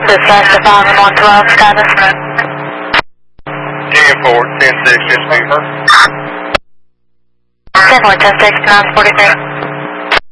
Dispatch to 5112, status. 10-4, 10-6, just be her. 10-4, 10-6, 943.